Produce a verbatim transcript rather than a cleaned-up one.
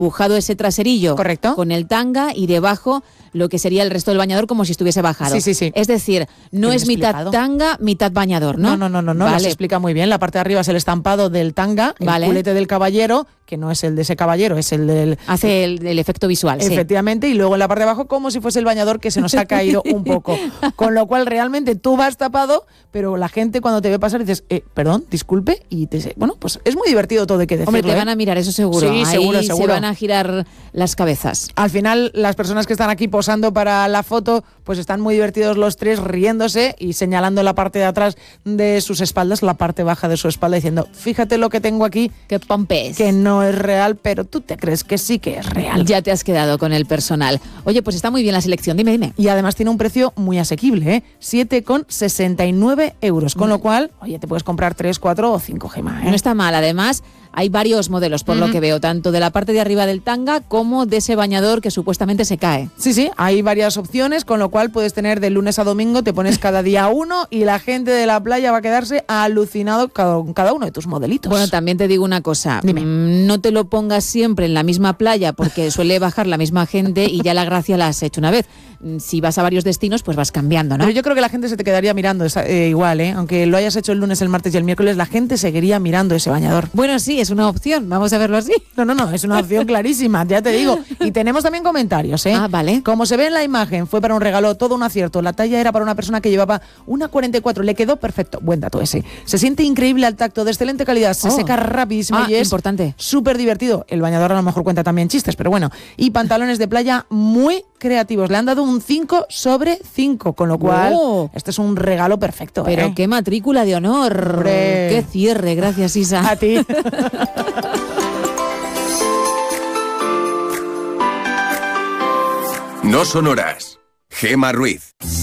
dibujado ese traserillo. Correcto. Con el tanga y debajo lo que sería el resto del bañador como si estuviese bajado. Sí, sí, sí. Es decir, no Bien es mitad explicado. tanga, mitad bañador, ¿no? No, no, no, no, no, Vale. lo se explica muy bien. La parte de arriba es el estampado del tanga, el Vale. culete del caballero, que no es el de ese caballero, es el del... Hace el, el efecto visual, sí. Efectivamente, y luego en la parte de abajo como si fuese el bañador que se nos ha caído un poco. Con lo cual realmente tú vas tapado, pero la gente cuando te ve pasar dices, eh, perdón, disculpe, y te dice, bueno, pues es muy divertido todo, hay que decirlo. Hombre, te ¿eh? van a mirar, eso seguro. Sí, Ahí seguro, seguro. se van a girar las cabezas. Al final, las personas que están aquí posando para la foto, pues están muy divertidos los tres, riéndose y señalando la parte de atrás de sus espaldas, la parte baja de su espalda, diciendo, fíjate lo que tengo aquí, Qué pompes. que no es real, pero tú te crees que sí que es real. Ya te has quedado con el personal. Oye, pues está muy bien la selección, dime, dime. Y además tiene un precio muy asequible, ¿eh? siete con sesenta y nueve euros, con lo cual, oye, te puedes comprar tres, cuatro o cinco gemas, ¿eh? No está mal, además hay varios modelos por Ujú. lo que veo, tanto de la parte de arriba del tanga como de ese bañador que supuestamente se cae. Sí, sí, hay varias opciones, con lo cual puedes tener de lunes a domingo, te pones cada día uno y la gente de la playa va a quedarse alucinado con cada uno de tus modelitos. Bueno, también te digo una cosa, Dime. mm, no te lo pongas siempre en la misma playa porque suele bajar la misma gente y ya la gracia la has hecho una vez. Mm, Si vas a varios destinos, pues vas cambiando, ¿no? Pero yo creo que la gente se te quedaría mirando esa- eh, igual, ¿eh? Aunque lo hayas hecho el lunes, el martes y el miércoles, la gente seguiría mirando ese bañador. Bueno, sí, es una opción, vamos a verlo así. No, no, no, es una opción clarísima, ya te digo. Y tenemos también comentarios, ¿eh? Ah, vale. Como se ve en la imagen, fue para un regalo, todo un acierto. La talla era para una persona que llevaba una cuarenta y cuatro, le quedó perfecto. Buen dato ese. Se siente increíble al tacto, de excelente calidad, se Oh. seca rapidísimo Ah, y es importante. súper divertido. El bañador a lo mejor cuenta también chistes, pero bueno. Y pantalones de playa muy creativos. Le han dado un cinco sobre cinco, con lo cual Oh. este es un regalo perfecto. Pero ¿eh? qué matrícula de honor. Hombre. Qué cierre, gracias Isa. A ti. No son horas. Gema Ruiz.